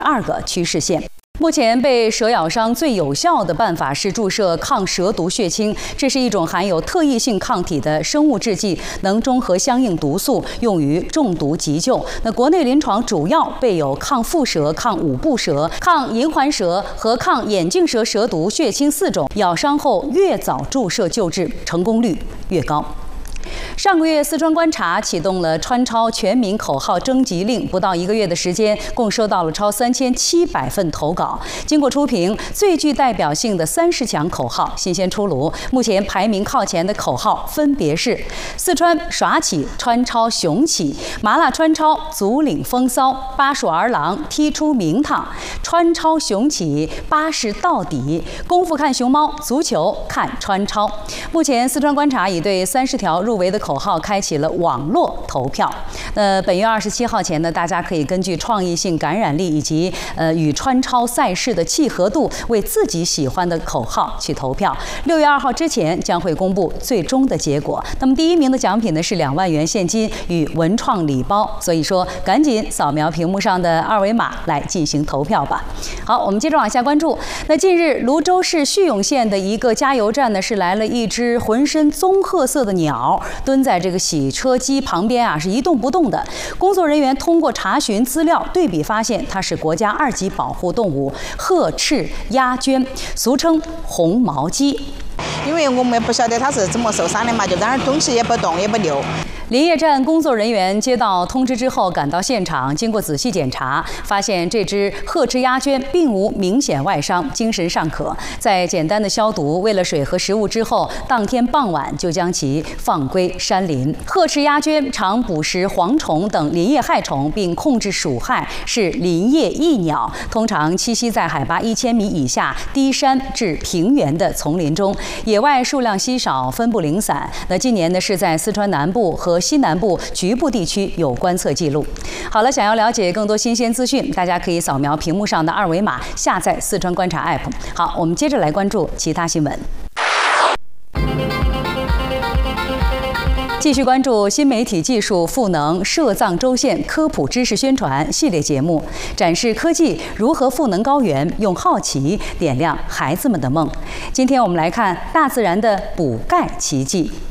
2个趋势线。目前被蛇咬伤最有效的办法是注射抗蛇毒血清，这是一种含有特异性抗体的生物制剂，能中和相应毒素，用于中毒急救。那国内临床主要备有抗腹蛇、抗五步蛇、抗银环蛇和抗眼镜蛇蛇毒血清4种，咬伤后越早注射救治，成功率越高。上个月，四川观察启动了川超全民口号征集令，不到1个月的时间，共收到了超3700份投稿。经过初评，最具代表性的30强口号新鲜出炉。目前排名靠前的口号分别是：四川耍起，川超雄起；麻辣川超，足领风骚；巴蜀儿郎踢出名堂；川超雄起，巴士到底；功夫看熊猫，足球看川超。目前，四川观察已对30条入围的口号开启了网络投票。本月27号前呢，大家可以根据创意性、感染力以及与川超赛事的契合度，为自己喜欢的口号去投票。6月2号之前将会公布最终的结果。那么第1名的奖品呢是2万元现金与文创礼包，所以说赶紧扫描屏幕上的2维码来进行投票吧。好，我们接着往下关注。那近日，泸州市叙永县的一个加油站呢，是来了一只浑身棕褐色的鸟，蹲在这个洗车机旁边啊，是一动不动的。工作人员通过查询资料对比发现，它是国家2级保护动物褐翅鸦鹃，俗称红毛鸡。 因为我们不晓得它是怎么受伤的嘛，就在那儿东西也不动也不溜。 林业站工作人员接到通知之后赶到现场，经过仔细检查，发现这只褐翅鸦鹃并无明显外伤，精神尚可。在简单的消毒、喂了水和食物之后，当天傍晚就将其放归山林。褐翅鸦鹃常捕食蝗虫等林业害虫，并控制鼠害，是林业益鸟，通常栖息在海拔1000米以下低山至平原的丛林中，野外数量稀少，分布零散。那今年呢是在四川南部和西南部局部地区有观测记录。好了，想要了解更多新鲜资讯，大家可以扫描屏幕上的2维码，下载四川观察 APP。好，我们接着来关注其他新闻。继续关注新媒体技术赋能摄藏州县科普知识宣传系列节目，展示科技如何赋能高原，用好奇点亮孩子们的梦。今天我们来看大自然的补钙奇迹。